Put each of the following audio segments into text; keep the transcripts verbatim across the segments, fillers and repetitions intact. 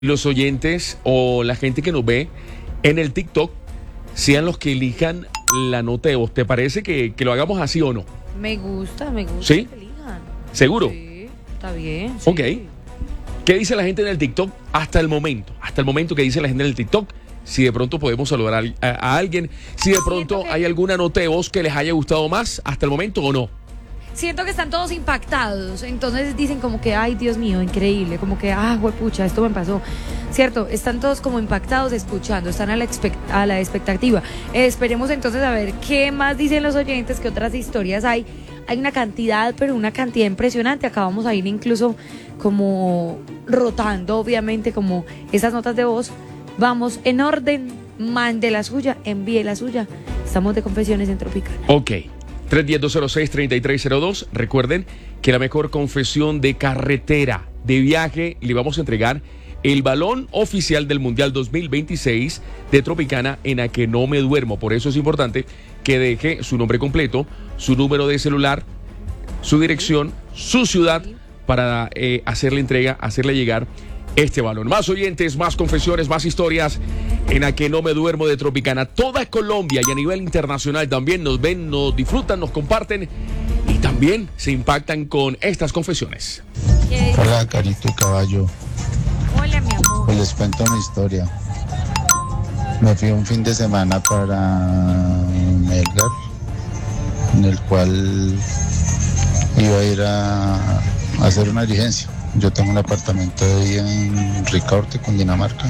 los oyentes o la gente que nos ve en el TikTok sean los que elijan la nota de voz. ¿Te parece que, que lo hagamos así o no? Me gusta, me gusta. ¿Sí? Que elijan. ¿Seguro? Sí, está bien. Sí. Ok. ¿Qué dice la gente en el TikTok hasta el momento? Hasta el momento que dice la gente en el TikTok. Si de pronto podemos saludar a, a, a alguien. Si de pronto hay alguna nota de voz que les haya gustado más hasta el momento o no. Siento que están todos impactados, entonces dicen como que, ay, Dios mío, increíble, como que, ah, huepucha, esto me pasó, ¿cierto? Están todos como impactados escuchando, están a la, expect a la expectativa. Eh, esperemos entonces a ver qué más dicen los oyentes, qué otras historias hay. Hay una cantidad, pero una cantidad impresionante. Acabamos a ir incluso como rotando, obviamente, como esas notas de voz. Vamos en orden, mande la suya, envíe la suya. Estamos de confesiones en Tropical. Ok. tres uno cero, dos cero seis, tres tres cero dos. Recuerden que la mejor confesión de carretera, de viaje, le vamos a entregar el balón oficial del Mundial dos mil veintiséis de Tropicana en A Que No Me Duermo. Por eso es importante que deje su nombre completo, su número de celular, su dirección, su ciudad, para eh, hacerle entrega, hacerle llegar este balón. Más oyentes, más confesiones, más historias en A Que No Me Duermo de Tropicana. Toda Colombia y a nivel internacional también nos ven, nos disfrutan, nos comparten y también se impactan con estas confesiones. Hola, Carito y Caballo. Hola, mi amor. Pues les cuento mi historia. Me fui un fin de semana para Melgar, en el cual iba a ir a, a hacer una diligencia. Yo tengo un apartamento ahí en Ricaurte, Cundinamarca,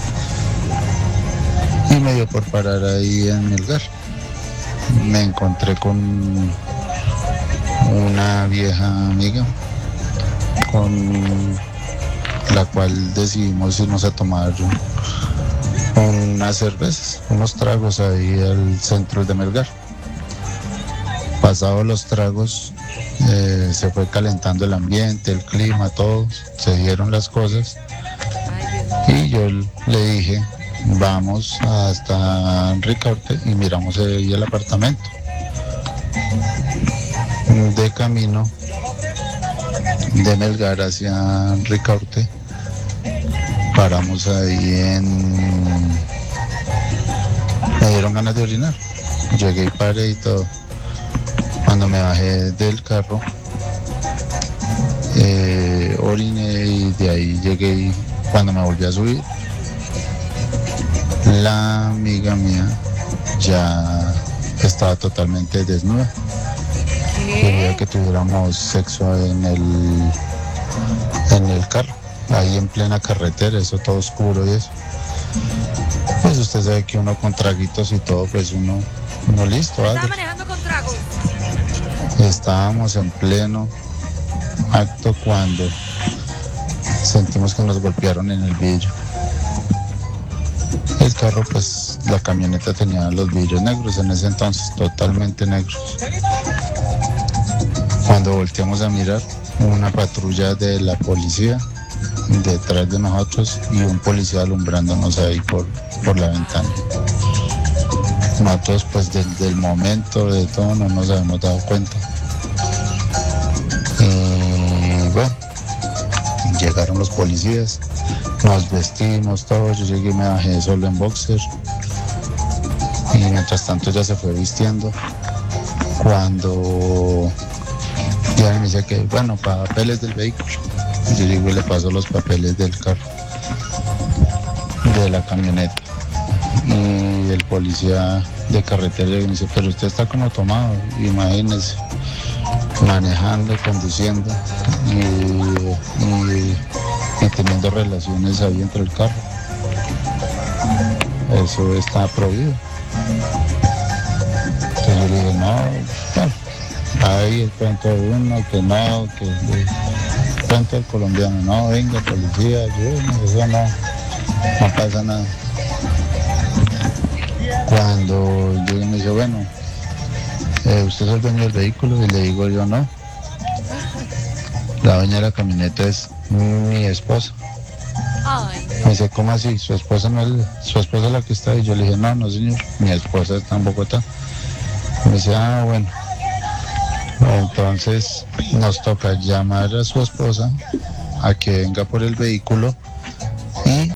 y me dio por parar ahí en Melgar. Me encontré con una vieja amiga con la cual decidimos irnos a tomar unas cervezas, unos tragos ahí al centro de Melgar. Pasados los tragos, eh, se fue calentando el ambiente, el clima, todo, se dieron las cosas y yo le dije, vamos hasta Ricaurte y miramos ahí el apartamento. De camino de Melgar hacia Ricaurte, paramos ahí en... Me dieron ganas de orinar, llegué y paré y todo. Cuando me bajé del carro, eh, oriné y de ahí llegué y cuando me volví a subir, la amiga mía ya estaba totalmente desnuda. Quería que tuviéramos sexo en el, en el carro, ahí en plena carretera, eso todo oscuro y eso. Pues usted sabe que uno con traguitos y todo, pues uno, uno listo. ¿Estaba manejando con tragos? Estábamos en pleno acto cuando sentimos que nos golpearon en el vidrio. El carro, pues la camioneta tenía los vidrios negros en ese entonces, totalmente negros. Cuando volteamos a mirar, una patrulla de la policía detrás de nosotros y un policía alumbrándonos ahí por, por la ventana. Nosotros pues desde el momento de todo no nos habíamos dado cuenta. Y bueno, llegaron los policías, nos vestimos todos, yo llegué y me bajé solo en boxer. Y mientras tanto ya se fue vistiendo. Cuando ya me dice que, bueno, papeles del vehículo. Yo llego y le paso los papeles del carro, de la camioneta. Y el policía de carretera me dice, pero usted está como tomado, imagínese, manejando, conduciendo y, y, y teniendo relaciones ahí entre el carro. Eso está prohibido. Entonces yo le dije, no, bueno, ahí el cuento de uno, que no, que el cuento del colombiano, no, venga policía, yo, eso no, no pasa nada. Cuando yo me dice, bueno, eh, ¿usted es el dueño del vehículo? Y le digo yo, no. La dueña de la camioneta es mi esposa. Ay, Me dice, ¿cómo así? ¿Su esposa no es su esposa la que está ahí? Yo le dije, no, no señor, mi esposa está en Bogotá. Me dice, ah, bueno. Entonces nos toca llamar a su esposa a que venga por el vehículo y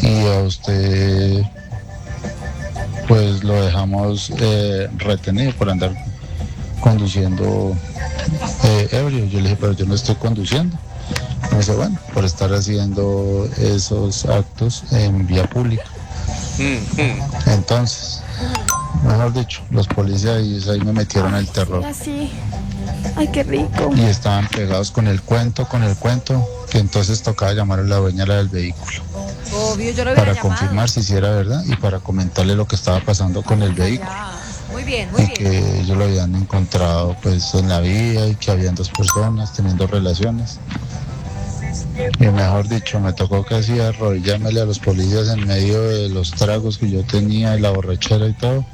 y a usted pues lo dejamos eh, retenido por andar conduciendo eh, ebrio. Yo le dije, pero yo no estoy conduciendo. Me dice, bueno, por estar haciendo esos actos en vía pública. Mm-hmm. Entonces, mejor dicho, los policías ahí, ahí me metieron el terror. Así. Ay, qué rico. Y estaban pegados con el cuento, con el cuento, que entonces tocaba llamar a la dueña del vehículo. Obvio, yo lo para llamado. confirmar si sí era verdad y para comentarle lo que estaba pasando con el vehículo. Muy bien, muy y bien. que ellos lo habían encontrado pues en la vía y que habían dos personas teniendo relaciones. Y mejor dicho, me tocó casi arrodillármele a los policías en medio de los tragos que yo tenía, de la borrachera y todo.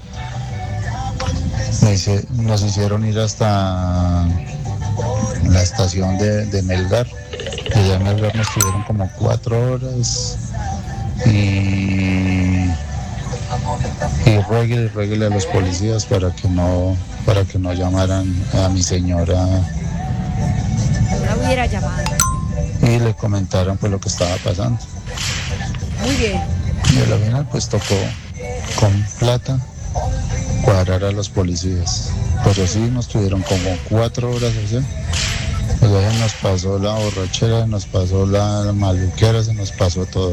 Me hice, nos hicieron ir hasta la estación de, de Melgar. Y allá en Melgar nos tuvieron como cuatro horas. Y, y ruegue y ruegue a los policías para que no para que no llamaran a mi señora. No hubiera llamado. Y le comentaron pues lo que estaba pasando. Muy bien. Y al final pues tocó con plata cuadrar a los policías. Pero sí nos tuvieron como cuatro horas así. Pues ya se nos pasó la borrachera, nos pasó la maluquera, se nos pasó todo.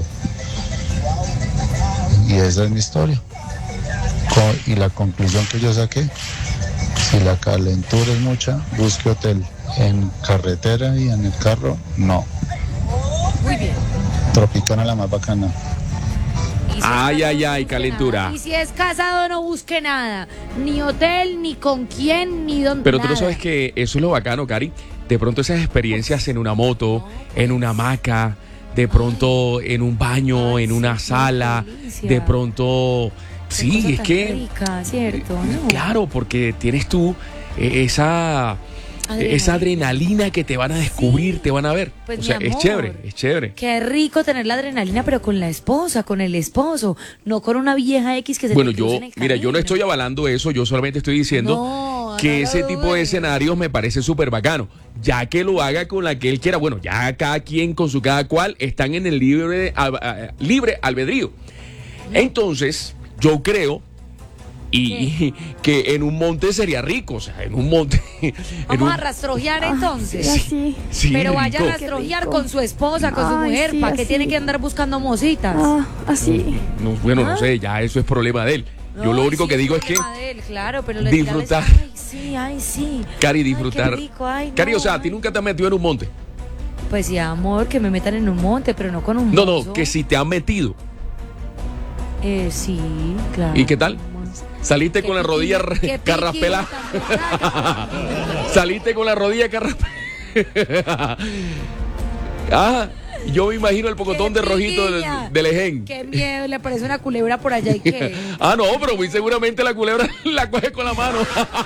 Y esa es mi historia. Y la conclusión que yo saqué, si la calentura es mucha, busque hotel. En carretera y en el carro, no. Muy bien. Tropicana la más bacana. Si ay, es ay, casado, ay, no calentura. Nada. Y si es casado, no busque nada. Ni hotel, ni con quién, ni dónde. Pero nada. tú no sabes que eso es lo bacano, Cari. De pronto esas experiencias en una moto, en una hamaca, de pronto en un baño, Ay, en una sí, sala, delicia. de pronto... Qué Sí, cosa es tan que... rica, ¿cierto? ¿No? Claro, porque tienes tú eh, esa... Adrenalina. Esa adrenalina que te van a descubrir, sí, te van a ver. Pues, o sea, mi amor, es chévere, es chévere. Qué rico tener la adrenalina, pero con la esposa, con el esposo, no con una vieja X que se bueno, te yo, en el mira, yo no estoy avalando eso, yo solamente estoy diciendo no, que no, ese no, tipo no, de no. escenarios me parece súper bacano. Ya que lo haga con la que él quiera. Bueno, ya cada quien con su cada cual están en el libre, a, a, libre albedrío. Entonces, yo creo y que en un monte sería rico, o sea, en un monte. Vamos un... a rastrojear entonces. Ay, sí, sí, pero rico. vaya a rastrojear con su esposa, con Ay, su mujer, sí, ¿para qué así. tiene que andar buscando mositas? Ah, así. No, bueno, ¿Ah? no sé, ya eso es problema de él. Yo No, lo único sí, que digo es que de él, claro, pero le disfrutar. tirarles, ay, sí, ay, sí. Cari, disfrutar. Ay, qué rico, ay, no, Cari, o sea, ¿a ti ay. nunca te has metido en un monte? Pues sí, amor, que me metan en un monte, pero no con un No, mozo. no, que si te han metido. Eh, sí, claro. ¿Y qué tal? Saliste Qué con la piqui- rodilla qué carraspela. piqui tan Saliste con la rodilla carraspela. Ah, yo me imagino el pocotón Qué de rojito del, piquilla. del ején. Qué miedo, le aparece una culebra por allá y qué. Ah, no, pero muy seguramente la culebra la coge con la mano.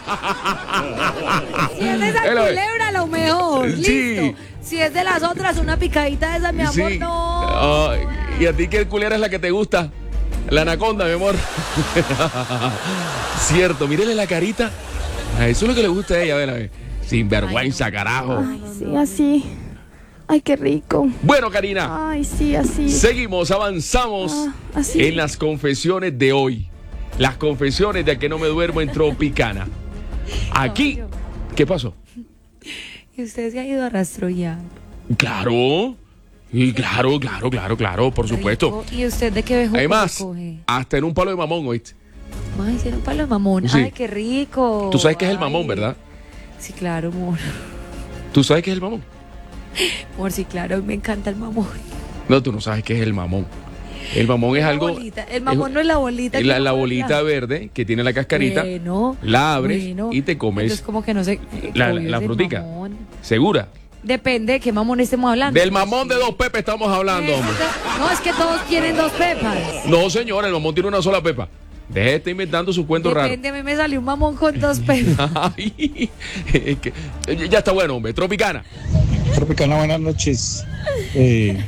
Si es de esa Hello. culebra, a lo mejor. Sí. Listo. Si es de las otras, una picadita de esa, mi amor, Sí. no. Ah, ¿y a ti qué culebra es la que te gusta? La anaconda, mi amor. Cierto, mírele la carita. Ah, eso es lo que le gusta a ella, a ver, a ver. Sin vergüenza, Ay, no. carajo. Ay, sí, así. Ay, qué rico. Bueno, Karina, Ay, sí, así. seguimos, avanzamos Ah, así. en las confesiones de hoy. Las confesiones de que no me duermo en Tropicana. Aquí, No, yo- ¿qué pasó? Y usted se ha ido a rastrojear. Claro, y claro, claro, claro, claro, por supuesto. Rico. ¿Y usted de qué bejuco Además, se coge? hasta en un palo de mamón, ¿oíste? Ay, hicieron un palo de mamón. Sí. Ay, qué rico. Tú sabes qué es el Ay. mamón, ¿verdad? Sí, claro, amor. ¿Tú sabes qué es el mamón? Amor, sí, claro, me encanta el mamón. No, tú no sabes qué es el mamón. El mamón es La algo... bolita. El mamón es- no es la bolita. es que la, uno la come, bolita la- verde que tiene la cascarita, Bueno, la abres bueno. y te comes. Entonces, como que no sé. la, obvio, la es el frutica. mamón. ¿Segura? Depende de qué mamón estemos hablando. Del mamón de dos pepas estamos hablando, hombre. No, es que todos tienen dos pepas. No, señor, el mamón tiene una sola pepa. Deje de estar inventando sus cuentos raros. Depende, a mí me salió un mamón con dos pepas. Ay, es que- ya está bueno, hombre. Tropicana. Tropicana, buenas noches. Eh,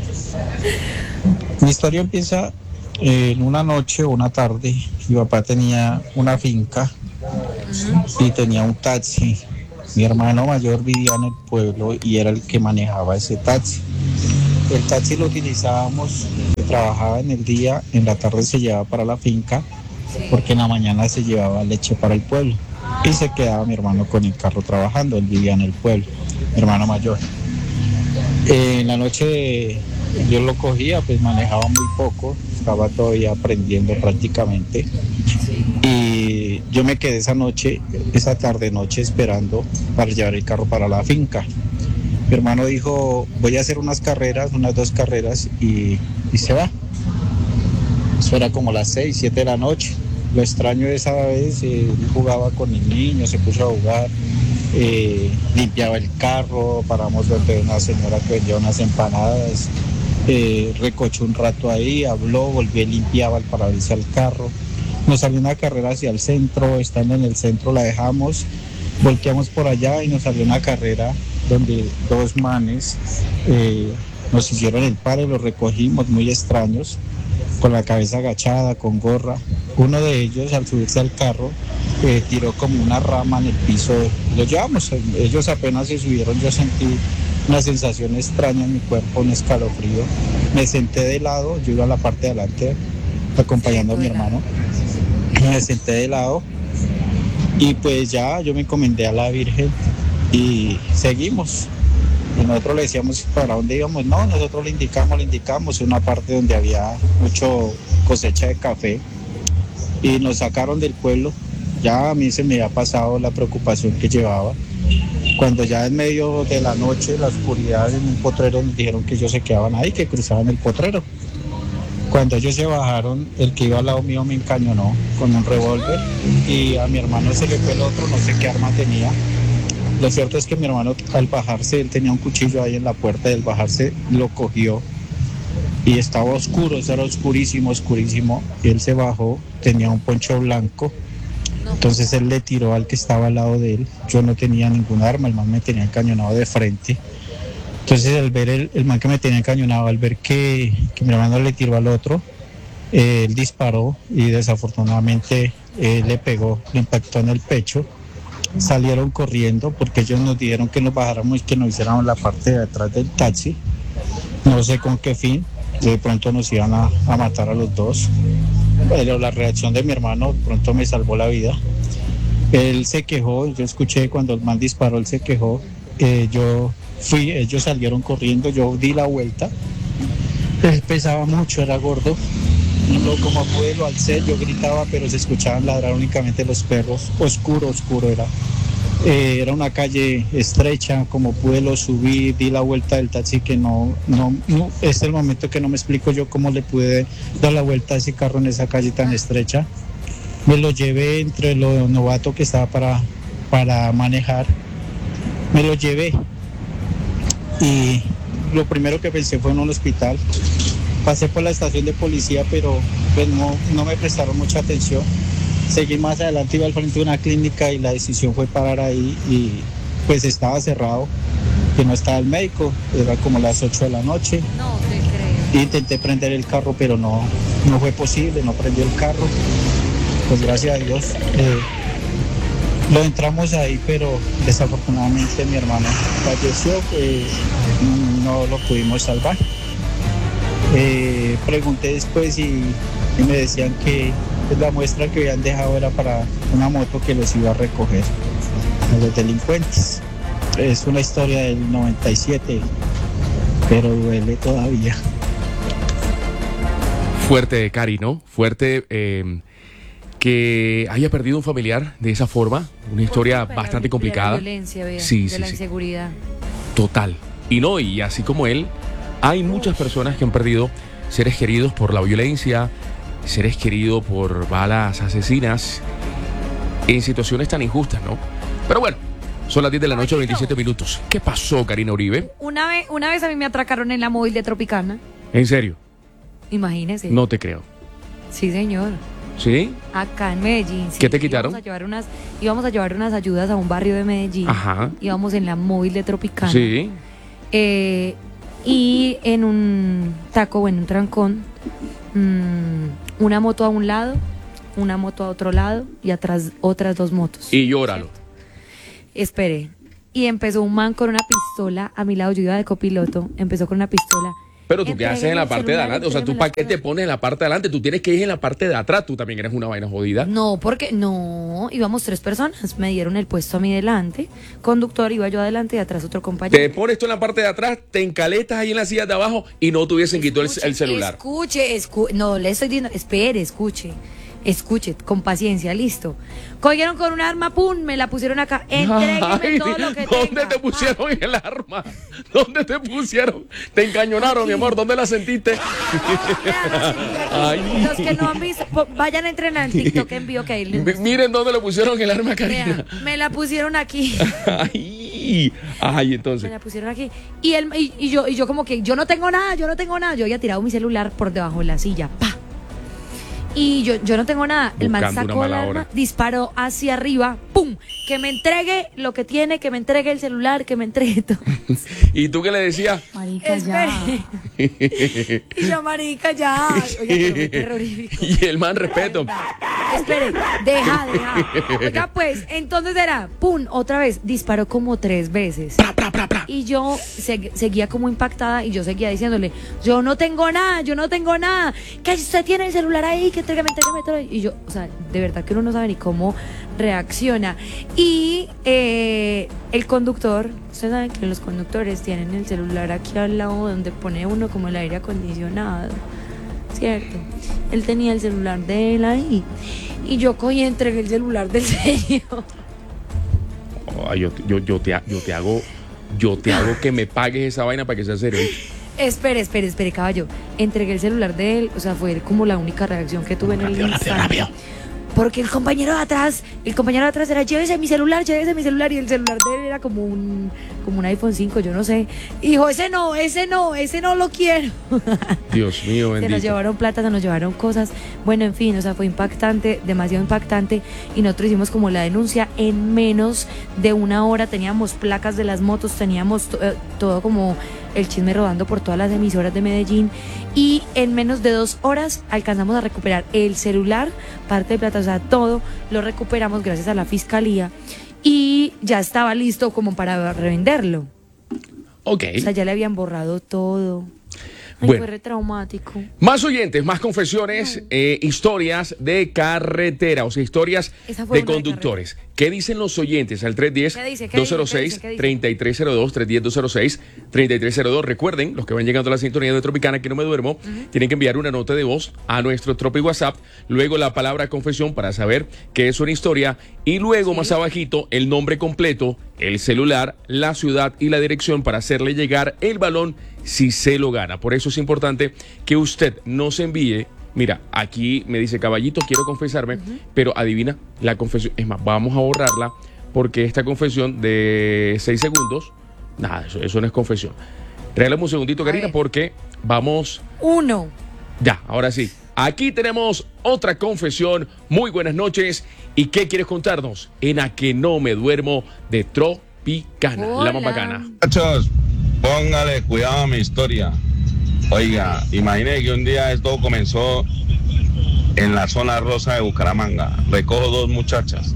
mi historia empieza eh, en una noche o una tarde. Mi papá tenía una finca y tenía un taxi. Mi hermano mayor vivía en el pueblo y era el que manejaba ese taxi. el taxi lo utilizábamos, trabajaba en el día, en la tarde se llevaba para la finca, porque en la mañana se llevaba leche para el pueblo. Y se quedaba mi hermano con el carro trabajando, él vivía en el pueblo, mi hermano mayor. Eh, en la noche yo lo cogía, pues manejaba muy poco, estaba todavía aprendiendo prácticamente. Y yo me quedé esa noche, esa tarde noche esperando para llevar el carro para la finca. Mi hermano dijo, voy a hacer unas carreras, unas dos carreras y, y se va. Eso era como las seis, siete de la noche. Lo extraño de esa vez, eh, jugaba con el niño, se puso a jugar, eh, limpiaba el carro, paramos donde una señora que vendía unas empanadas, eh, recochó un rato ahí, habló, volvió, limpiaba el parabrisas al carro. Nos salió una carrera hacia el centro, estando en el centro la dejamos, volteamos por allá y nos salió una carrera donde dos manes eh, nos hicieron el paro, los recogimos muy extraños, con la cabeza agachada, con gorra. Uno de ellos, al subirse al carro, eh, tiró como una rama en el piso. Lo llevamos, ellos apenas se subieron, yo sentí una sensación extraña en mi cuerpo, un escalofrío. Me senté de lado, yo iba a la parte de adelante acompañando a mi hermano. Me senté de lado y pues ya yo me encomendé a la Virgen y seguimos. Y nosotros le decíamos para dónde íbamos. No, nosotros le indicamos, le indicamos una parte donde había mucho cosecha de café y nos sacaron del pueblo. Ya a mí se me había pasado la preocupación que llevaba. Cuando ya en medio de la noche, la oscuridad, en un potrero, nos dijeron que ellos se quedaban ahí, que cruzaban el potrero. Cuando ellos se bajaron, el que iba al lado mío me encañonó con un revólver y a mi hermano se le fue el otro, no sé qué arma tenía. Lo cierto es que mi hermano, al bajarse, él tenía un cuchillo ahí en la puerta, y al bajarse lo cogió y estaba oscuro, eso era oscurísimo, oscurísimo. Y él se bajó, tenía un poncho blanco, entonces él le tiró al que estaba al lado de él. Yo no tenía ningún arma, el man me tenía encañonado de frente. Entonces al ver el, el man que me tenía encañonado, al ver que, que mi hermano le tiró al otro, eh, él disparó y desafortunadamente eh, le pegó, le impactó en el pecho. Salieron corriendo porque ellos nos dijeron que nos bajáramos y que nos hiciéramos la parte de atrás del taxi. No sé con qué fin, de pronto nos iban a, a matar a los dos. Pero la reacción de mi hermano pronto me salvó la vida. Él se quejó, yo escuché cuando el man disparó, él se quejó. Eh, yo fui, ellos salieron corriendo, yo di la vuelta. Él pesaba mucho, era gordo. Lo, como pude lo alcé, yo gritaba, pero se escuchaban ladrar únicamente los perros. Oscuro, oscuro era. Eh, era una calle estrecha, como pude lo subí, di la vuelta del taxi que no, no, no, este es el momento que no me explico yo cómo le pude dar la vuelta a ese carro en esa calle tan estrecha. Me lo llevé entre lo novato que estaba para, para manejar, me lo llevé y lo primero que pensé fue en un hospital. Pasé por la estación de policía, pero pues no, no me prestaron mucha atención. Seguí más adelante, iba al frente de una clínica y la decisión fue parar ahí y pues estaba cerrado, que no estaba el médico, era como las ocho de la noche. No te creo. Intenté prender el carro, pero no, no fue posible, no prendió el carro. Pues gracias a Dios eh, lo entramos ahí, pero desafortunadamente mi hermano falleció, eh, no lo pudimos salvar. Eh, pregunté después y, y me decían que pues, la muestra que habían dejado era para una moto que los iba a recoger a los delincuentes. Es una historia del noventa y siete, pero duele todavía. Fuerte, Cari, ¿no? Fuerte eh, que haya perdido un familiar de esa forma. Una historia Por bastante la, complicada. De la violencia, vea, sí, de sí, la sí. inseguridad. Total. Y no, y así como él, hay muchas personas que han perdido seres queridos por la violencia, seres queridos por balas asesinas, en situaciones tan injustas, ¿no? Pero bueno, son las diez de la noche, veintisiete minutos. ¿Qué pasó, Karina Uribe? Una vez, una vez a mí me atracaron en la móvil de Tropicana. ¿En serio? Imagínese. No te creo. Sí, señor. ¿Sí? Acá en Medellín. Sí. ¿Qué te quitaron? Íbamos a llevar unas, íbamos a llevar unas ayudas a un barrio de Medellín. Ajá. Íbamos en la móvil de Tropicana. Sí. Eh, y en un taco, bueno, un trancón, mmm, una moto a un lado, una moto a otro lado y atrás otras dos motos. Y llóralo. Espere. Y empezó un man con una pistola a mi lado, yo iba de copiloto, empezó con una pistola Pero tú qué haces en la parte de adelante, o sea, tú para qué te pones pones en la parte de adelante, tú tienes que ir en la parte de atrás, tú también eres una vaina jodida. No, porque no, íbamos tres personas, me dieron el puesto a mí delante, conductor, iba yo adelante y atrás otro compañero. Te pones tú en la parte de atrás, te encaletas ahí en la silla de abajo y no te hubiesen quitado el, el celular. Escuche, escuche, no, le estoy diciendo, espere, escuche. Escuche, con paciencia, listo. Cogieron con un arma, pum, me la pusieron acá. Entrégueme Ay, todo lo que ¿dónde tenga. te pusieron el arma? ¿Dónde te pusieron? Te encañonaron, Aquí. mi amor. ¿Dónde la sentiste? Ay. Los que no han visto, po- vayan a entrenar en TikTok en vivo que ahí les M- muestro. Miren dónde le pusieron el arma a Karina. Vea, me la pusieron aquí. Ay, ay, Me entonces. la pusieron aquí. Y, él, y, y yo, y yo como que, yo no tengo nada, yo no tengo nada. Yo había tirado mi celular por debajo de la silla. ¡Pa! Y yo, yo no tengo nada. El man Buscando sacó una el mala arma, hora. disparó hacia arriba, ¡pum! Que me entregue lo que tiene, que me entregue el celular, que me entregue todo. ¿Y tú qué le decías? Marica, ya. Espere. Y yo, marica, ya. Oiga, pero muy terrorífico. Y el man, respeto. Espere, deja, deja. Oiga, pues, entonces era, pum, otra vez, disparó como tres veces. Y yo se- seguía como impactada y yo seguía diciéndole, yo no tengo nada, yo no tengo nada. Que usted tiene el celular ahí, que entrégame, entrégame todo. Y yo, o sea, de verdad que uno no sabe ni cómo reacciona. Y eh, el conductor, ustedes saben que los conductores tienen el celular aquí al lado donde pone uno como el aire acondicionado. ¿Cierto? Él tenía el celular de él ahí. Y yo cogí y entregué el celular del señor. Ay, yo, yo, yo, te, ha- yo te hago, yo te hago que me pagues esa vaina para que sea serio. Espere, espere, espere, caballo. Entregué el celular de él, o sea, fue como la única reacción que tuve en el Rápido, rápido, instante. rápido. Porque el compañero de atrás, el compañero de atrás era, llévese mi celular, llévese mi celular, y el celular de él era como un, como un iPhone cinco, yo no sé. Y dijo, ese no, ese no, ese no lo quiero. Dios mío, Se nos bendito. llevaron plata, se nos llevaron cosas. Bueno, en fin, o sea, fue impactante, demasiado impactante. Y nosotros hicimos como la denuncia en menos de una hora. Teníamos placas de las motos, teníamos to- eh, todo como el chisme rodando por todas las emisoras de Medellín. Y en menos de dos horas alcanzamos a recuperar el celular, parte de plata, o sea, todo lo recuperamos gracias a la fiscalía. Y ya estaba listo como para revenderlo. Ok. O sea, ya le habían borrado todo. Ay, Bueno. fue re traumático. Más oyentes, más confesiones, eh, historias de carretera, o sea, historias Esa fue de una de conductores. ¿Qué dicen los oyentes? Al tres uno cero, ¿Qué dice? ¿Qué dos cero dice? ¿Qué seis, dice? ¿Qué dice? tres tres cero dos, tres uno cero, dos cero seis, tres tres cero dos. Recuerden, los que van llegando a la sintonía de Tropicana, que no me duermo, tienen que enviar una nota de voz a nuestro Tropi WhatsApp, luego la palabra confesión para saber qué es una historia, y luego más abajito el nombre completo, el celular, la ciudad y la dirección para hacerle llegar el balón si se lo gana. Por eso es importante que usted nos envíe. Mira, aquí me dice Caballito, quiero confesarme, pero adivina, la confesión, es más, vamos a borrarla porque esta confesión de seis segundos, nada, eso, eso no es confesión. Regálame un segundito, A Karina, ver. porque vamos, Uno. ya, ahora sí. Aquí tenemos otra confesión. Muy buenas noches. ¿Y qué quieres contarnos? En A Que No Me Duermo de Tropicana, la más Hola. bacana. Muchachos, póngale cuidado a mi historia. Oiga, imagine que un día esto comenzó en la zona rosa de Bucaramanga. Recojo dos muchachas.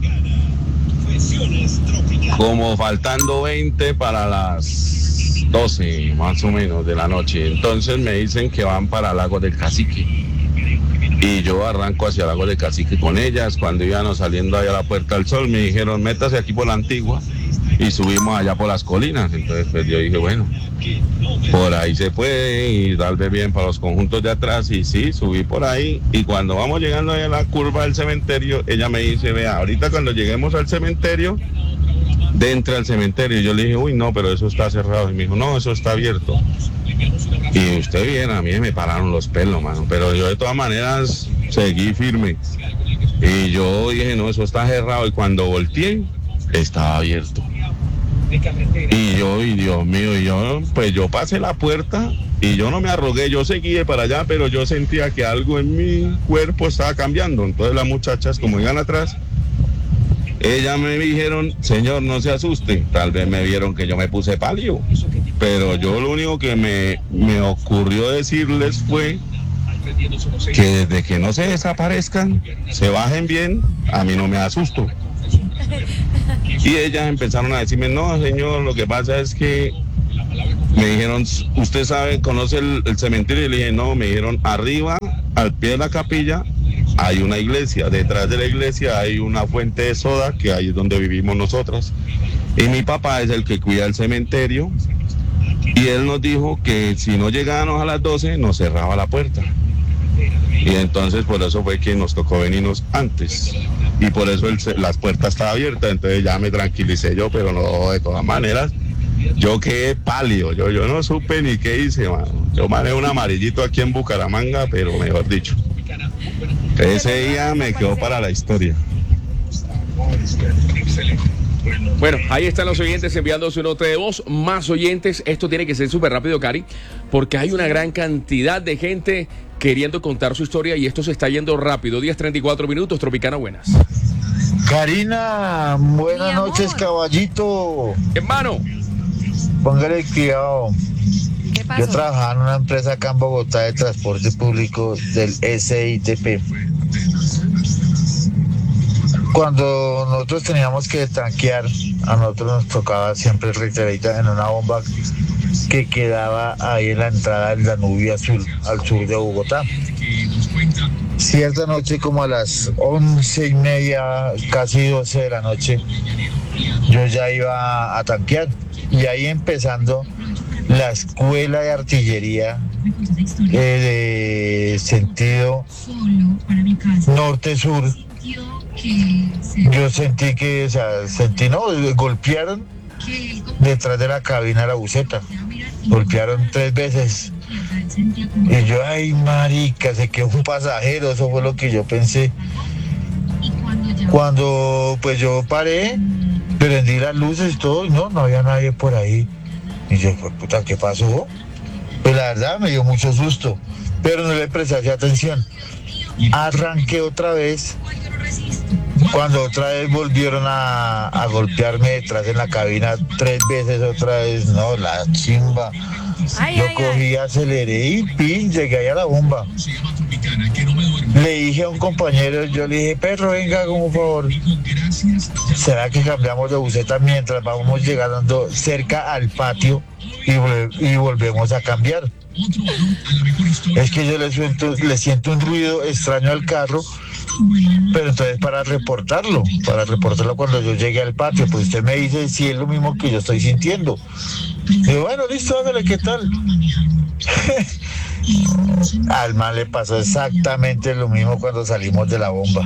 Como faltando veinte para las doce más o menos de la noche. Entonces me dicen que van para Lago del Cacique. Y yo arranco hacia Lago del Cacique con ellas. Cuando íbamos saliendo allá a la Puerta del Sol, me dijeron, métase aquí por la Antigua. Y subimos allá por las colinas. Entonces pues yo dije, bueno, por ahí se puede y tal vez bien para los conjuntos de atrás. Y sí, subí por ahí. Y cuando vamos llegando a la curva del cementerio, ella me dice, vea, ahorita cuando lleguemos al cementerio, dentro del cementerio. Yo le dije, uy, no, pero eso está cerrado. Y me dijo, no, eso está abierto. Y usted bien, a mí me pararon los pelos, mano. Pero yo de todas maneras seguí firme. Y yo dije, no, eso está cerrado. Y cuando volteé, estaba abierto. Y yo, y Dios mío, y yo, pues yo pasé la puerta y yo no me arrogué, yo seguí de para allá, pero yo sentía que algo en mi cuerpo estaba cambiando. Entonces las muchachas, como iban atrás, ellas me dijeron, señor, no se asuste. Tal vez me vieron que yo me puse pálido, pero yo lo único que me, me ocurrió decirles fue que desde que no se desaparezcan, se bajen bien, a mí no me asusto. Y ellas empezaron a decirme, no, señor, lo que pasa es que Me dijeron, ¿usted sabe, conoce el, el cementerio? Y le dije, no. Me dijeron, arriba, al pie de la capilla, hay una iglesia. Detrás de la iglesia hay una fuente de soda, que ahí es donde vivimos nosotras. Y mi papá es el que cuida el cementerio. Y él nos dijo que si no llegábamos a las doce, nos cerraba la puerta. Y entonces por eso fue que nos tocó venirnos antes. Y por eso el, las puertas estaban abiertas. Entonces ya me tranquilicé yo, pero no, de todas maneras, yo quedé pálido. Yo, yo no supe ni qué hice, mano. Yo manejo un amarillito aquí en Bucaramanga, pero mejor dicho. Ese día me quedó para la historia. Bueno, ahí están los oyentes enviando su nota de voz. Más oyentes. Esto tiene que ser súper rápido, Cari, porque hay una gran cantidad de gente queriendo contar su historia y esto se está yendo rápido. diez treinta y cuatro minutos, Tropicana, buenas. Karina, buenas Mi amor. noches, caballito. Hermano. Póngale cuidado. ¿Qué pasó? Yo trabajaba en una empresa acá en Bogotá de transporte público del S I T P. Cuando nosotros teníamos que tanquear, a nosotros nos tocaba siempre reiterita en una bomba que quedaba ahí en la entrada del Danubio Azul, al sur de Bogotá. Cierta noche, como a las once y media, casi doce de la noche, yo ya iba a tanquear. Y ahí empezando la escuela de artillería eh, de sentido norte-sur. Yo sentí que, o sea, sentí, no, golpearon detrás de la cabina de la buseta. Golpearon tres veces. Y yo, ay, marica, se quedó un pasajero, eso fue lo que yo pensé. Cuando, pues yo paré, prendí las luces y todo, y no, no había nadie por ahí. Y yo, pues, puta, ¿qué pasó? Pues la verdad me dio mucho susto, pero no le presté atención. Arranqué otra vez. Cuando otra vez volvieron a, a golpearme detrás en la cabina tres veces otra vez, no, la chimba. Ay, Yo ay, cogí, ay. aceleré y pin, llegué ahí a la bomba. Le dije a un compañero, yo le dije, perro, venga, como favor. ¿Será que cambiamos de buseta mientras vamos llegando cerca al patio y, vol- y volvemos a cambiar? Es que yo le siento, le siento un ruido extraño al carro, pero entonces para reportarlo, para reportarlo cuando yo llegue al patio, pues usted me dice si es lo mismo que yo estoy sintiendo. Y yo, bueno, listo, hágale, ¿qué tal? Al man le pasó exactamente lo mismo cuando salimos de la bomba.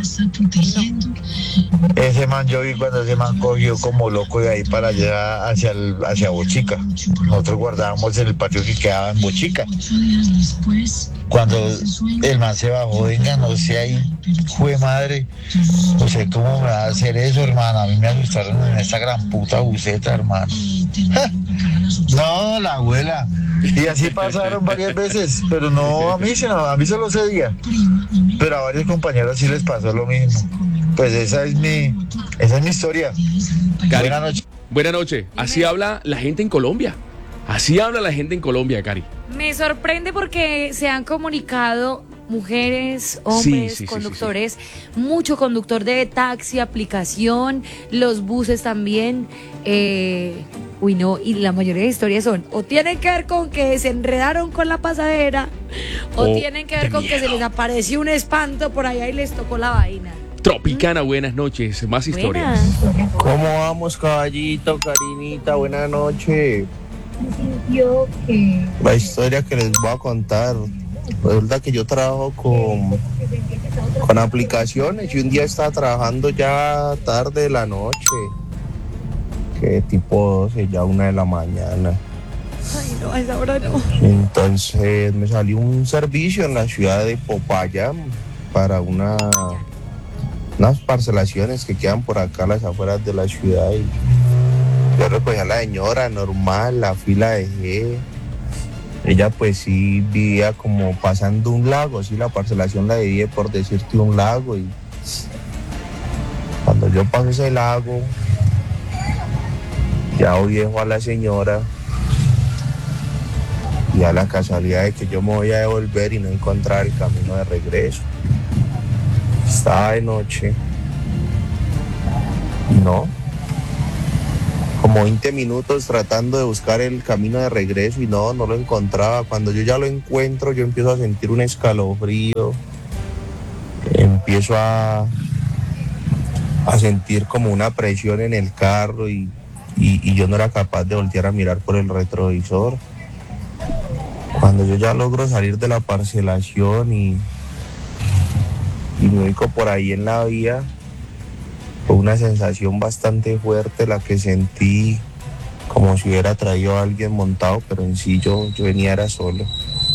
Ese man, yo vi cuando ese man cogió como loco de ahí para allá hacia, el, hacia Bochica. Nosotros guardábamos en el patio que quedaba en Bochica. Cuando el man se bajó, venga, no sé ahí, fue madre, no sé cómo me va a hacer eso, hermano. A mí me asustaron en esta gran puta buceta, hermano. No, la abuela. Y así pasaron varias veces, pero no a mí, sino a mí solo ese día. Pero a varios compañeros sí les pasó lo mismo. Pues esa es mi, esa es mi historia. Cari, Buenas noches. buenas noches. Así habla la gente en Colombia. Así habla la gente en Colombia, Cari. Me sorprende porque se han comunicado mujeres, hombres, Sí, sí, sí, conductores, mucho conductor de taxi, aplicación, los buses también. Eh, uy, no, y la mayoría de historias son o tienen que ver con que se enredaron con la pasadera o Oh, tienen que ver qué con que se miedo. les apareció un espanto por allá y les tocó la vaina. Tropicana, buenas noches. Más historias. Buenas. ¿Cómo vamos, caballito, Karinita? Buenas noches. La historia que les voy a contar. Resulta que yo trabajo con, con aplicaciones y un día estaba trabajando ya tarde de la noche. Que tipo doce, ya una de la mañana. Ay, no, a esa hora no. Entonces me salió un servicio en la ciudad de Popayán para una, unas parcelaciones que quedan por acá a las afueras de la ciudad. Y yo recogí a la señora normal, la fila dejé. Ella pues sí vivía como pasando un lago, sí, la parcelación la divide por decirte un lago. Y cuando yo paso ese lago, ya hoy dejo a la señora. Y a la casualidad de que yo me voy a devolver y no encontrar el camino de regreso. Estaba de noche. No. Como como veinte minutos tratando de buscar el camino de regreso y no, no lo encontraba. Cuando yo ya lo encuentro, yo empiezo a sentir un escalofrío, empiezo a, a sentir como una presión en el carro y, y, y yo no era capaz de voltear a mirar por el retrovisor. Cuando yo ya logro salir de la parcelación y, y me ubico por ahí en la vía, fue una sensación bastante fuerte la que sentí, como si hubiera traído a alguien montado, pero en sí yo, yo venía era solo.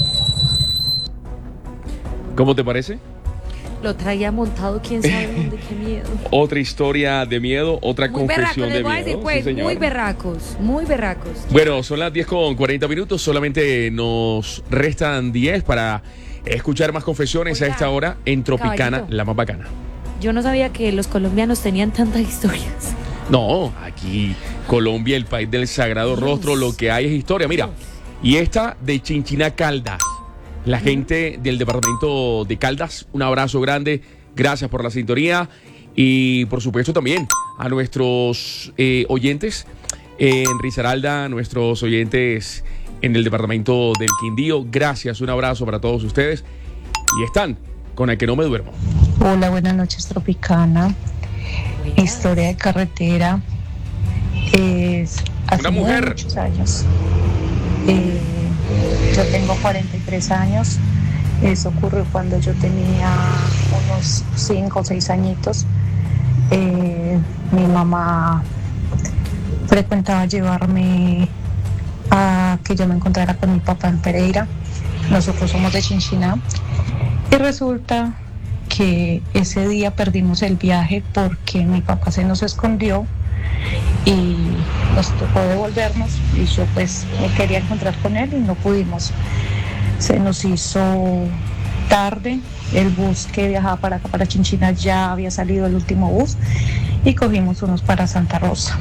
¿Cómo te parece? Lo traía montado, quién sabe dónde, qué miedo. Otra historia de miedo, otra Muy berracos, confesión les de voy a miedo. decir, pues, Sí, señor. muy berracos, muy berracos. Bueno, son las diez con cuarenta minutos, solamente nos restan diez para escuchar más confesiones Oiga, a esta hora en Tropicana, caballito. la más bacana. Yo no sabía que los colombianos tenían tantas historias. No, aquí Colombia, el país del sagrado Dios. rostro, lo que hay es historia. Mira, y esta de Chinchina Caldas, la gente del departamento de Caldas, un abrazo grande, gracias por la sintonía y por supuesto también a nuestros eh, oyentes en Risaralda, nuestros oyentes en el departamento del Quindío, gracias, un abrazo para todos ustedes y están con El que no me duermo. Hola, buenas noches, Tropicana. Historia de carretera. Es hace Una mujer. muchos años. Eh, yo tengo cuarenta y tres años. Eso ocurrió cuando yo tenía unos cinco o seis añitos. Eh, mi mamá frecuentaba llevarme a que yo me encontrara con mi papá en Pereira. Nosotros somos de Chinchiná. Y resulta que ese día perdimos el viaje porque mi papá se nos escondió y nos tocó devolvernos y yo pues me quería encontrar con él y no pudimos. Se nos hizo tarde, el bus que viajaba para acá, para Chinchiná, ya había salido el último bus y cogimos unos para Santa Rosa.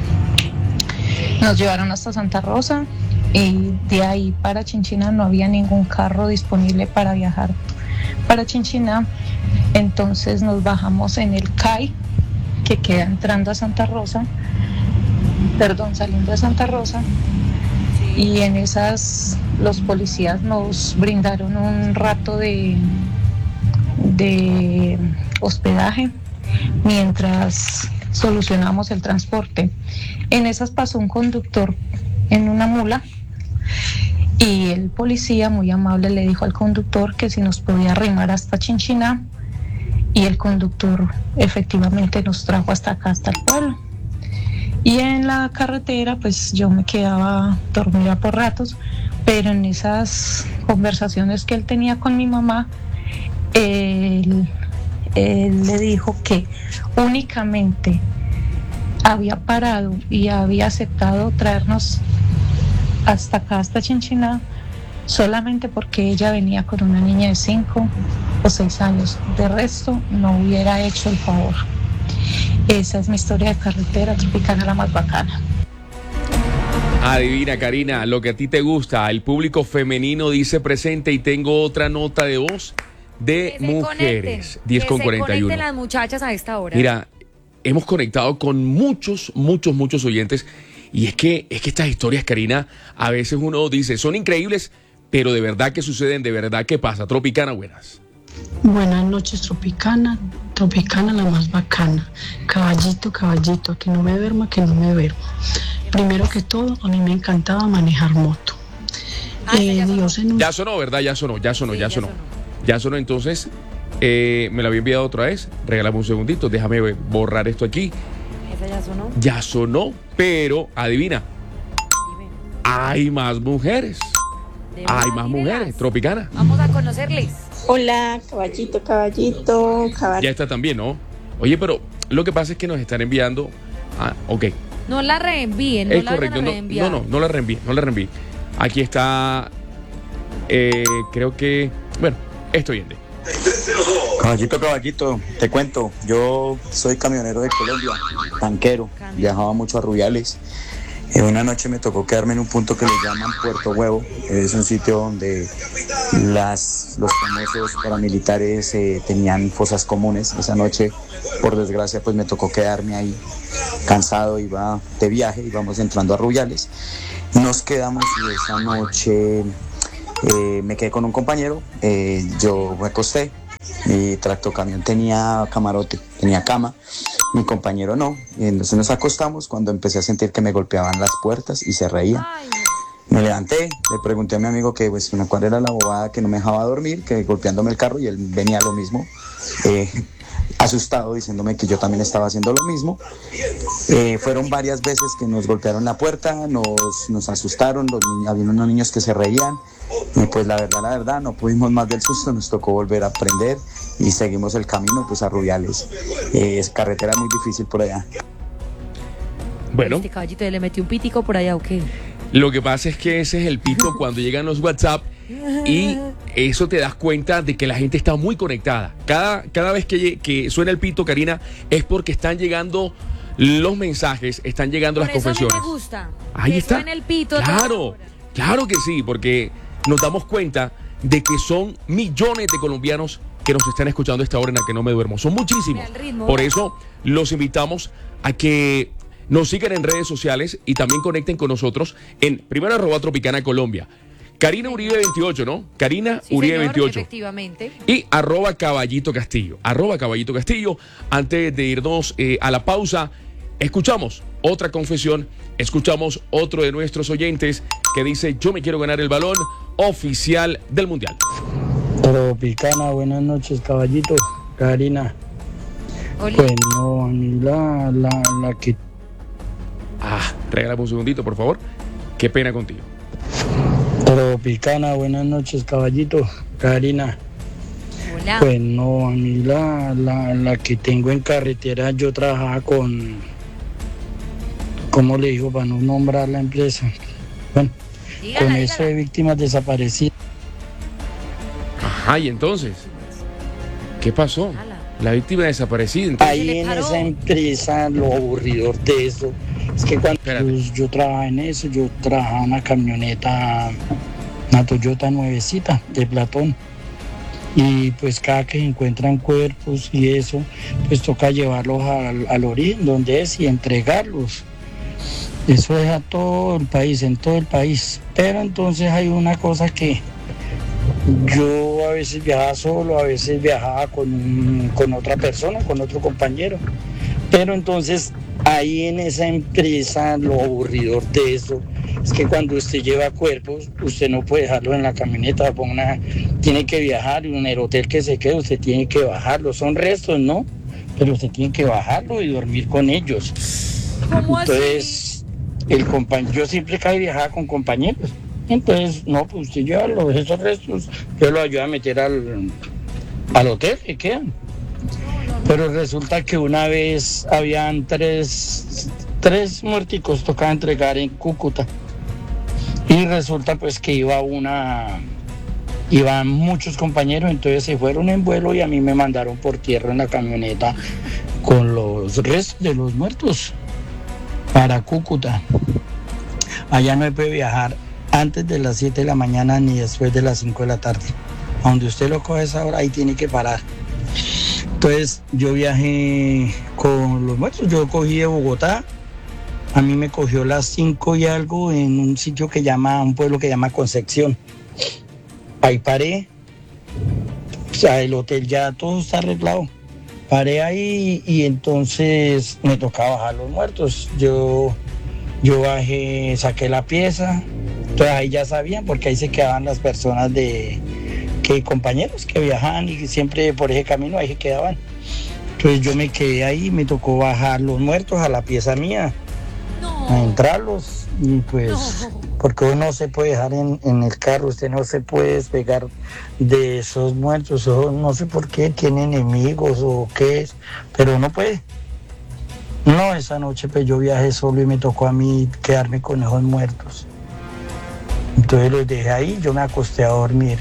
Nos llevaron hasta Santa Rosa y de ahí para Chinchiná no había ningún carro disponible para viajar para Chinchiná, entonces nos bajamos en el C A I que queda entrando a Santa Rosa, perdón, saliendo de Santa Rosa, y en esas los policías nos brindaron un rato de, de hospedaje mientras solucionamos el transporte. En esas pasó un conductor en una mula y el policía muy amable le dijo al conductor que si nos podía arrimar hasta Chinchiná y el conductor efectivamente nos trajo hasta acá, hasta el pueblo. Y en la carretera pues yo me quedaba dormida por ratos, pero en esas conversaciones que él tenía con mi mamá, él, él le dijo que únicamente había parado y había aceptado traernos hasta acá, hasta Chinchiná, solamente porque ella venía con una niña de cinco o seis años. De resto, no hubiera hecho el favor. Esa es mi historia de carretera Tropicana, la más bacana. Adivina, Karina, lo que a ti te gusta. El público femenino dice presente y tengo otra nota de voz de Que se mujeres. conecten, diez con que cuarenta y se uno. conecten las muchachas a esta hora. Mira, hemos conectado con muchos, muchos, muchos oyentes. Y es que, es que estas historias, Karina, a veces uno dice, son increíbles, pero de verdad que suceden, de verdad que pasa. Tropicana, buenas. Buenas noches, Tropicana, Tropicana la más bacana. Caballito, caballito, que no me duerma, que no me duerma. Primero que todo, a mí me encantaba manejar moto. Ah, Eh, ya sonó. Dios en un... Ya sonó, ¿verdad? Ya sonó, ya sonó, Sí, ya ya sonó. sonó. Ya sonó, entonces, eh, me la había enviado otra vez. Regálame un segundito, déjame borrar esto aquí. Esa ya sonó. Ya sonó, pero adivina, Dime. hay más mujeres. De Hay verdad, más dímelas. mujeres, Tropicana. Vamos a conocerles. Hola, caballito, caballito, caballito. Ya está también, ¿no? Oye, pero lo que pasa es que nos están enviando. Ah, ok. No la reenvíen, no Es la correcto. vayan a No, reenviar. no, no, no la reenvíe, no la reenvíe. Aquí está. eh, creo que. Bueno, esto viene. Caballito, caballito, te cuento, yo soy camionero de Colombia, tanquero, viajaba mucho a Rubiales Eh, una noche me tocó quedarme en un punto que le llaman Puerto Huevo. Es un sitio donde las, los famosos paramilitares eh, tenían fosas comunes. Esa noche, por desgracia, pues me tocó quedarme ahí cansado, iba de viaje, íbamos entrando a Rubiales. Nos quedamos y esa noche eh, me quedé con un compañero, eh, yo me acosté, mi tractocamión tenía camarote, tenía cama, mi compañero no, y entonces nos acostamos cuando empecé a sentir que me golpeaban las puertas y se reían. Me levanté, le pregunté a mi amigo que pues, cuál era la bobada que no me dejaba dormir, que golpeándome el carro, y él venía lo mismo, eh, asustado, diciéndome que yo también estaba haciendo lo mismo. Eh, fueron varias veces que nos golpearon la puerta, nos, nos asustaron, los niños, había unos niños que se reían, y pues la verdad, la verdad, no pudimos más del susto, nos tocó volver a aprender y seguimos el camino pues a Rubiales. Eh, es carretera muy difícil por allá. Bueno. ¿Este caballito le metió un pitico por allá o qué? Lo que pasa es que ese es el pito cuando llegan los WhatsApp y eso te das cuenta de que la gente está muy conectada. Cada, cada vez que, que suena el pito, Karina, es porque están llegando los mensajes, están llegando por las eso confesiones. A mí me gusta. Ahí que está. Suene el pito. Claro, claro que sí, porque nos damos cuenta de que son millones de colombianos que nos están escuchando a esta hora en la que no me duermo. Son muchísimos. Por eso los invitamos a que nos sigan en redes sociales y también conecten con nosotros en primero arroba Tropicana Colombia. Karina Uribe veintiocho, ¿no? Karina Sí, Uribe señor, veintiocho. efectivamente. Y arroba Caballito Castillo. Arroba Caballito Castillo. Antes de irnos eh, a la pausa, escuchamos otra confesión. Escuchamos otro de nuestros oyentes que dice: yo me quiero ganar el balón oficial del Mundial. Tropicana, buenas noches, Caballito. Karina. Oli. Pues no, a mí la, la, la que... Ah, regálame un segundito, por favor. Qué pena contigo. Tropicana, buenas noches, Caballito. Karina. Hola. Pues no, a mí la, la, la que tengo en carretera, yo trabajaba con... ¿Cómo le digo para no nombrar la empresa? Bueno, Dígala, con dígala. eso de víctimas desaparecidas. Ajá, y entonces, ¿qué pasó? La víctima desaparecida. Entonces, Ahí en esa empresa, lo aburridor de eso es que cuando yo, yo trabajaba en eso, yo trabajaba en una camioneta, una Toyota nuevecita de Platón. Y pues cada que se encuentran cuerpos y eso, pues toca llevarlos al, al origen donde es y entregarlos. Eso es a todo el país, en todo el país. Pero entonces hay una cosa que yo a veces viajaba solo, a veces viajaba con, un, con otra persona, con otro compañero. Pero entonces ahí en esa empresa lo aburridor de eso es que cuando usted lleva cuerpos, usted no puede dejarlos en la camioneta, una, tiene que viajar y en el hotel que se quede usted tiene que bajarlo. Son restos, ¿no? Pero usted tiene que bajarlo y dormir con ellos. ¿Cómo Entonces, el compañero, yo siempre caí viajaba con compañeros. Entonces, no, pues usted lleva los, esos restos, yo los ayudo a meter al, al hotel que quedan. Pero resulta que una vez habían tres, tres muerticos, tocaba entregar en Cúcuta. Y resulta pues que iba una, iban muchos compañeros, entonces se fueron en vuelo y a mí me mandaron por tierra en la camioneta con los restos de los muertos para Cúcuta. Allá no se puede viajar antes de las siete de la mañana ni después de las cinco de la tarde. A donde usted lo coge a esa hora, ahí tiene que parar. Entonces yo viajé con los muertos, yo cogí de Bogotá, a mí me cogió las cinco y algo en un sitio que llama, un pueblo que llama Concepción. Ahí paré, o sea, el hotel ya todo está arreglado. Paré ahí y entonces me tocaba bajar los muertos. Yo, yo bajé, saqué la pieza, entonces ahí ya sabían porque ahí se quedaban las personas de... que compañeros que viajaban y siempre por ese camino ahí se quedaban. Entonces yo me quedé ahí, me tocó bajar los muertos a la pieza mía, no. a entrarlos y pues, no. Porque uno no se puede dejar en, en el carro, usted no se puede despegar de esos muertos, o no sé por qué, tiene enemigos o qué es, pero no puede. No, esa noche pues yo viajé solo y me tocó a mí quedarme con esos muertos. Entonces los dejé ahí, yo me acosté a dormir.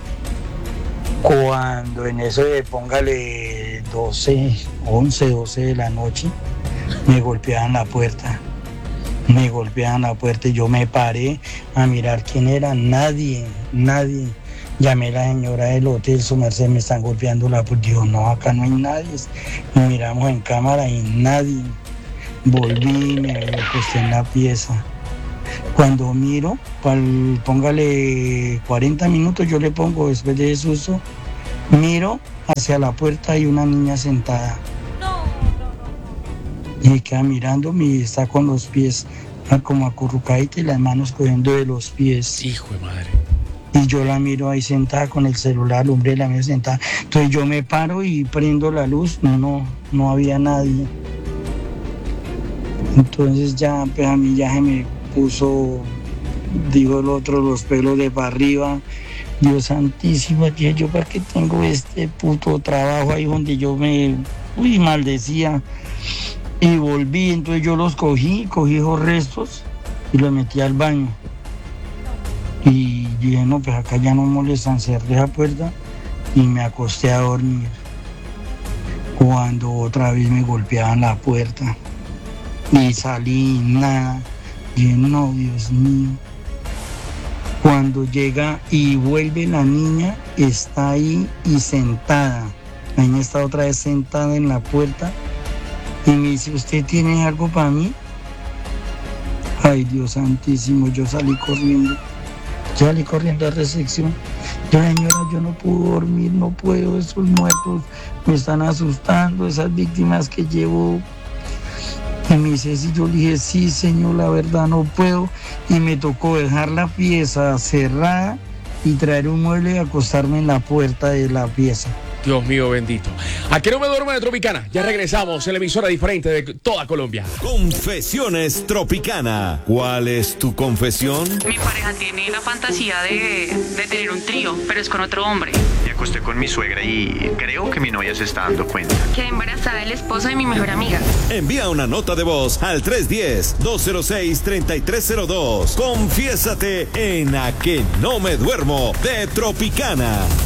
Cuando en eso de póngale doce, once, doce de la noche, me golpeaban la puerta. Me golpeaban la puerta y yo me paré a mirar quién era. Nadie, nadie. Llamé a la señora del hotel, su merced, me están golpeando la puerta. Digo, no, acá no hay nadie. Nos miramos en cámara y nadie. Volví y me acosté en la pieza. Cuando miro, pal, póngale cuarenta minutos, yo le pongo después de ese susto, miro hacia la puerta y una niña sentada. Y me queda mirándome y está con los pies como acurrucadita y las manos cogiendo de los pies. Hijo de madre. Y yo la miro ahí sentada con el celular, hombre, la miro sentada. Entonces yo me paro y prendo la luz. No, no, no había nadie. Entonces ya, pues a mí ya se me puso, digo el otro, los pelos de para arriba. Dios santísimo, dije yo, ¿para qué tengo este puto trabajo ahí donde yo me, uy, maldecía? Y volví, entonces yo los cogí, cogí esos restos y los metí al baño. Y dije, no, pues acá ya no molestan, cerré la puerta y me acosté a dormir. Cuando otra vez me golpeaban la puerta y salí, nada. Dije, no, Dios mío. Cuando llega y vuelve la niña, está ahí y sentada. La niña está otra vez sentada en la puerta y me dice, ¿usted tiene algo para mí? Ay, Dios santísimo, yo salí corriendo. Yo salí corriendo a recepción. Yo, señora, yo no puedo dormir, no puedo, esos muertos me están asustando, esas víctimas que llevo. Y me dice, si yo le dije, sí, señor, la verdad no puedo. Y me tocó dejar la pieza cerrada y traer un mueble y acostarme en la puerta de la pieza. Dios mío bendito. ¿A qué no me duermo de Tropicana? Ya regresamos en la emisora diferente de toda Colombia. Confesiones Tropicana. ¿Cuál es tu confesión? Mi pareja tiene la fantasía de, de tener un trío, pero es con otro hombre. Me acosté con mi suegra y creo que mi novia se está dando cuenta. Quedé embarazada del esposo de mi mejor amiga. Envía una nota de voz al tres uno cero, dos cero seis, tres tres cero dos. Confiésate en A que no me duermo de Tropicana.